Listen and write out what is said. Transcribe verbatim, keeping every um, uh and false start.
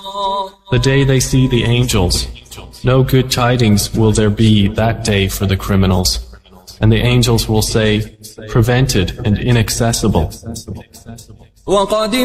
The day they see the angels, no good tidings will there be that day for the criminals. And the angels will say, prevented and inaccessible.